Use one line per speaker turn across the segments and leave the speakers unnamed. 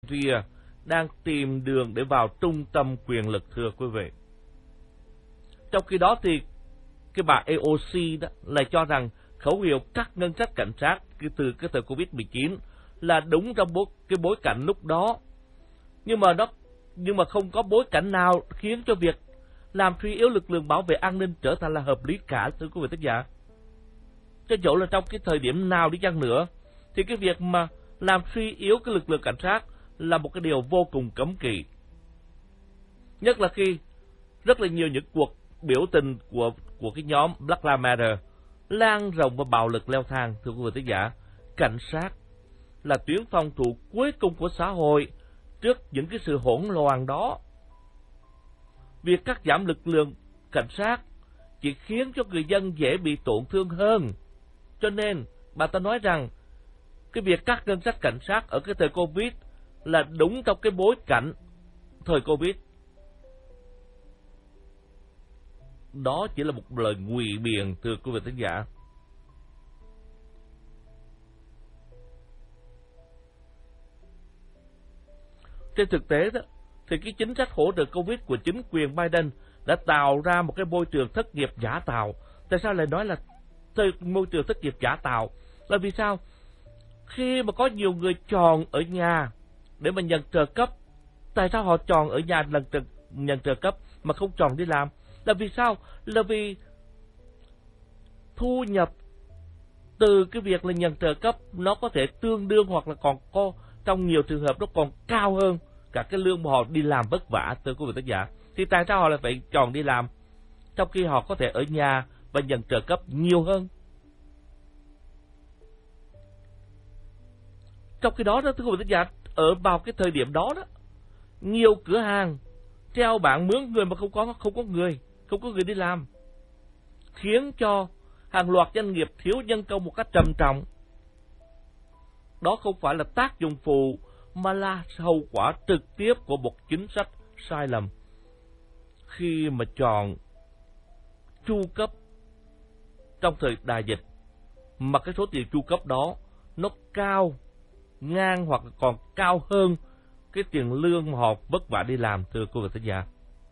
Syria đang tìm đường để vào trung tâm quyền lực, thưa quý vị. Trong khi đó thì cái bà AOC đó lại cho rằng khẩu hiệu cắt ngân sách cảnh sát từ cái thời Covid-19 là đúng trong cái bối cảnh lúc đó. Nhưng mà không có bối cảnh nào khiến cho việc làm suy yếu lực lượng bảo vệ an ninh trở thành là hợp lý cả, thưa quý vị thính giả. Cho dẫu là trong cái thời điểm nào đi chăng nữa, thì cái việc mà làm suy yếu cái lực lượng cảnh sát là một cái điều vô cùng cấm kỵ. Nhất là khi rất là nhiều những cuộc biểu tình của cái nhóm Black Lives Matter lan rộng và bạo lực leo thang, thưa quý vị thính giả. Cảnh sát là tuyến phòng thủ cuối cùng của xã hội trước những cái sự hỗn loạn đó. Việc cắt giảm lực lượng cảnh sát chỉ khiến cho người dân dễ bị tổn thương hơn. Cho nên, bà ta nói rằng cái việc cắt ngân sách cảnh sát ở cái thời Covid là đúng trong cái bối cảnh thời Covid. Đó chỉ là một lời ngụy biện, thưa quý vị thính giả. Trên thực tế đó, thì cái chính sách hỗ trợ Covid của chính quyền Biden đã tạo ra một cái môi trường thất nghiệp giả tạo. Tại sao lại nói là môi trường thất nghiệp giả tạo? Là vì sao? Khi mà có nhiều người chọn ở nhà để mà nhận trợ cấp, tại sao họ chọn ở nhà nhận trợ cấp mà không chọn đi làm? Là vì sao? Là vì thu nhập từ cái việc là nhận trợ cấp nó có thể tương đương hoặc là còn có, trong nhiều trường hợp nó còn cao hơn cả cái lương mà họ đi làm vất vả, thưa quý vị thính giả. Thì tại sao họ lại phải chọn đi làm trong khi họ có thể ở nhà và nhận trợ cấp nhiều hơn? Trong khi đó, thưa quý vị thính giả, ở vào cái thời điểm đó, nhiều cửa hàng treo bảng mướn người mà không có người đi làm, khiến cho hàng loạt doanh nghiệp thiếu nhân công một cách trầm trọng. Đó không phải là tác dụng phụ mà là hậu quả trực tiếp của một chính sách sai lầm khi mà chọn chu cấp trong thời đại dịch, mà cái số tiền chu cấp đó nó cao ngang hoặc còn cao hơn cái tiền lương mà họ vất vả đi làm, thưa quý vị thính giả.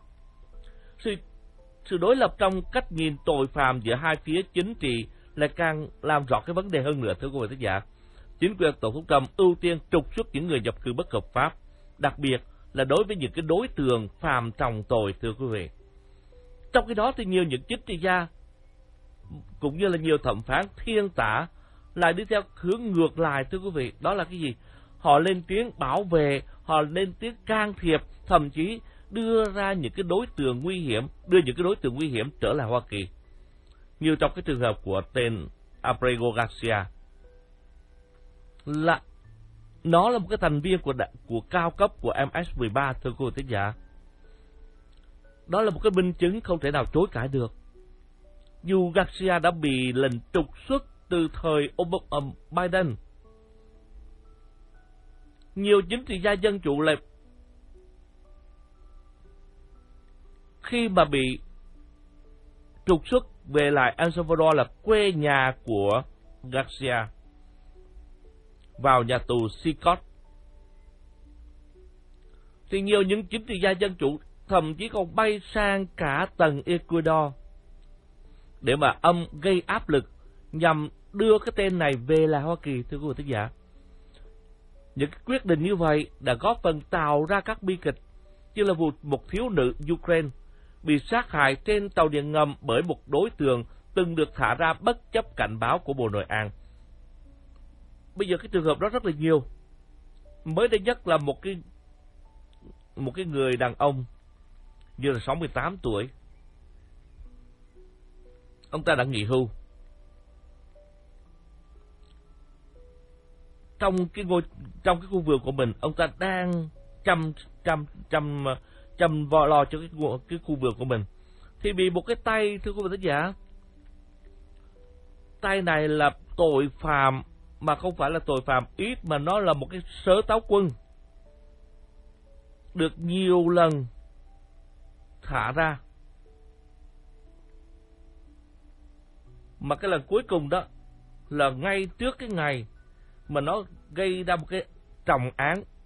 Sự đối lập trong cách nhìn tội phạm giữa hai phía chính trị lại càng làm rõ cái vấn đề hơn nữa, thưa quý vị thính giả. Chính quyền Tổng thống Trump ưu tiên trục xuất những người nhập cư bất hợp pháp, đặc biệt là đối với những cái đối tượng phạm trọng tội, thưa quý vị. Trong khi đó thì nhiều những chính trị gia cũng như là nhiều thẩm phán thiên tả lại đi theo hướng ngược lại, thưa quý vị. Đó là cái gì? Họ lên tiếng bảo vệ, họ lên tiếng can thiệp, thậm chí đưa những cái đối tượng nguy hiểm trở lại Hoa Kỳ. Như trong cái trường hợp của tên Abrego Garcia, là nó là một cái thành viên của cao cấp của MS-13, thưa quý vị thính giả. Đó là một cái minh chứng không thể nào chối cãi được. Dù Garcia đã bị lệnh trục xuất từ thời Biden, nhiều chính trị gia dân chủ lại khi mà bị trục xuất về lại El Salvador, là quê nhà của Garcia, vào nhà tù Sicot, thì nhiều những chính trị gia dân chủ thậm chí còn bay sang cả tầng Ecuador để mà gây áp lực nhằm đưa cái tên này về lại Hoa Kỳ, thưa quý vị thính giả. Những cái quyết định như vậy đã góp phần tạo ra các bi kịch, như là vụ một thiếu nữ Ukraine bị sát hại trên tàu điện ngầm bởi một đối tượng từng được thả ra bất chấp cảnh báo của Bộ Nội an. Bây giờ cái trường hợp đó rất là nhiều. Mới đây nhất là một cái người đàn ông như là 68 tuổi. Ông ta đã nghỉ hưu. Trong cái khu vườn của mình, ông ta đang chăm lo cho cái khu vườn của mình, thì bị một cái tay, thưa quý vị thính giả, tay này là tội phạm mà không phải là tội phạm ít, mà nó là một cái sớ táo quân được nhiều lần thả ra, mà cái lần cuối cùng đó là ngay trước cái ngày mà nó gây ra một cái trọng án